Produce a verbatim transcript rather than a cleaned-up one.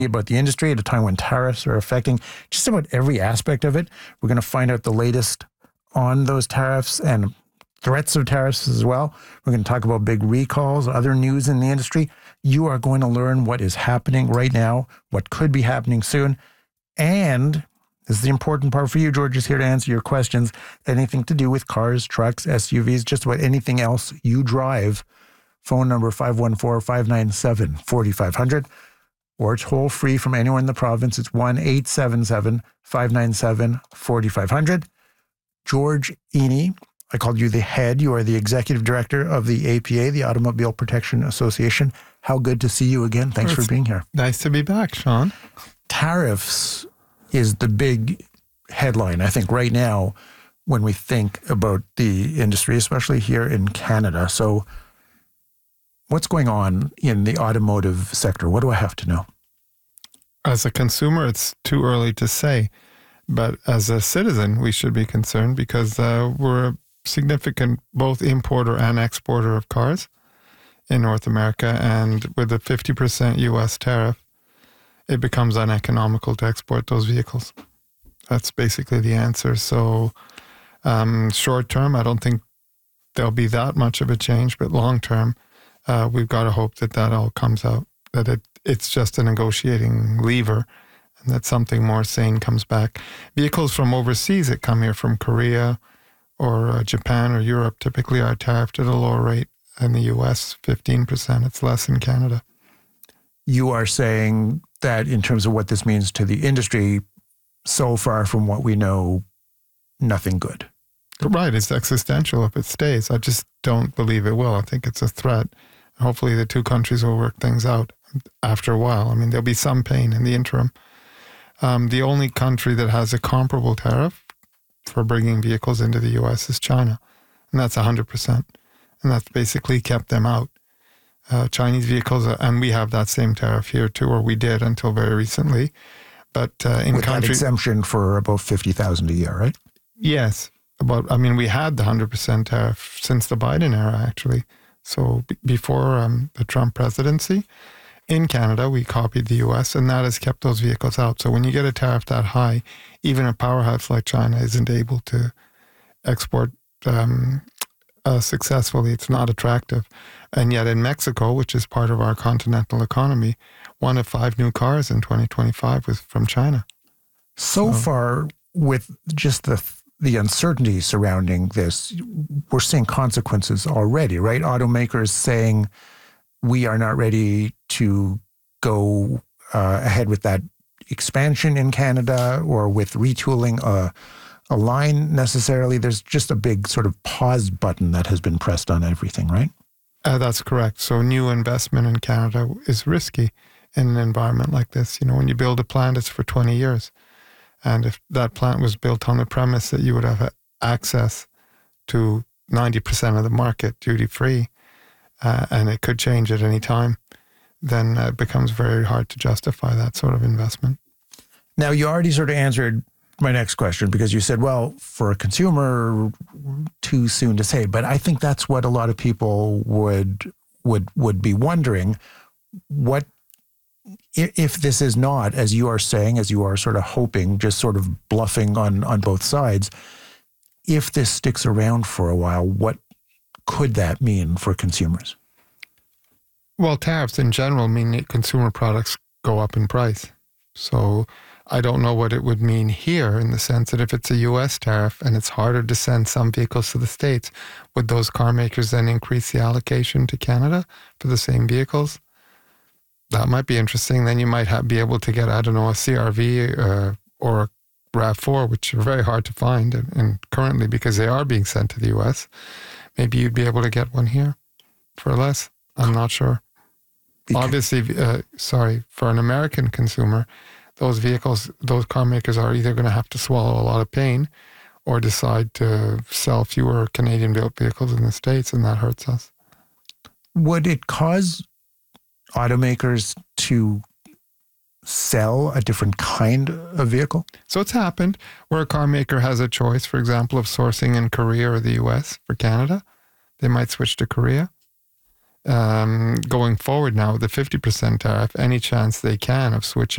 about the industry at a time when tariffs are affecting just about every aspect of it. We're going to find out the latest on those tariffs and threats of tariffs as well. We're going to talk about big recalls, other news in the industry. You are going to learn what is happening right now, what could be happening soon. And this is the important part for you. George is here to answer your questions. Anything to do with cars, trucks, S U Vs, just about anything else you drive. Phone number five one four, five nine seven, four five zero zero. Or toll free from anywhere in the province. It's one eight seven seven, five nine seven, four five zero zero. George Iny, I called you the head. You are the executive director of the A P A, the Automobile Protection Association. How good to see you again. Thanks It's for being here. Nice to be back, Sean. Tariffs is the big headline, I think, right now when we think about the industry, especially here in Canada. So what's going on in the automotive sector? What do I have to know? As a consumer, it's too early to say. But as a citizen, we should be concerned because uh, we're a significant both importer and exporter of cars in North America. And with a fifty percent U S tariff, it becomes uneconomical to export those vehicles. That's basically the answer. So um, short term, I don't think there'll be that much of a change. But long term, uh, we've got to hope that that all comes out, that it it's just a negotiating lever, and that something more sane comes back. Vehicles from overseas that come here from Korea or uh, Japan or Europe typically are tariffed at a lower rate. In the U S, fifteen percent. It's less in Canada. You are saying that in terms of what this means to the industry, so far from what we know, nothing good. Right. It's existential if it stays. I just don't believe it will. I think it's a threat. Hopefully the two countries will work things out after a while. I mean, there'll be some pain in the interim. Um, the only country that has a comparable tariff for bringing vehicles into the U S is China, and that's one hundred percent. And that's basically kept them out. Uh, Chinese vehicles, uh, and we have that same tariff here too, or we did until very recently. But uh, in With country, that exemption for about fifty thousand a year, right? Yes. About, I mean, we had the one hundred percent tariff since the Biden era, actually. So b- before um, the Trump presidency, in Canada, we copied the U S, and that has kept those vehicles out. So when you get a tariff that high, even a powerhouse like China isn't able to export um, uh, successfully. It's not attractive. And yet in Mexico, which is part of our continental economy, one of five new cars in twenty twenty-five was from China. So, so far, with just the the uncertainty surrounding this, we're seeing consequences already, right? Automakers saying we are not ready to go uh, ahead with that expansion in Canada or with retooling a, a line necessarily. There's just a big sort of pause button that has been pressed on everything, right? Uh, that's correct. So new investment in Canada is risky in an environment like this. You know, when you build a plant, it's for twenty years. And if that plant was built on the premise that you would have access to ninety percent of the market duty-free, uh, and it could change at any time, then it becomes very hard to justify that sort of investment. Now, you already sort of answered my next question because you said, well, for a consumer, too soon to say. But I think that's what a lot of people would would would be wondering. What if this is not, as you are saying, as you are sort of hoping, just sort of bluffing on, on both sides, if this sticks around for a while, what could that mean for consumers? Well, tariffs in general mean that consumer products go up in price. So I don't know what it would mean here in the sense that if it's a U S tariff and it's harder to send some vehicles to the States, would those car makers then increase the allocation to Canada for the same vehicles? That might be interesting. Then you might have, be able to get, I don't know, a C R V uh, or a RAV four, which are very hard to find and, and currently because they are being sent to the U S. Maybe you'd be able to get one here for less. I'm not sure. Because Obviously, uh, sorry, for an American consumer, those vehicles, those car makers are either going to have to swallow a lot of pain or decide to sell fewer Canadian-built vehicles in the States, and that hurts us. Would it cause automakers to sell a different kind of vehicle? So it's happened where a car maker has a choice, for example, of sourcing in Korea or the U S for Canada. They might switch to Korea. Um, going forward now with the fifty percent tariff, any chance they can of switching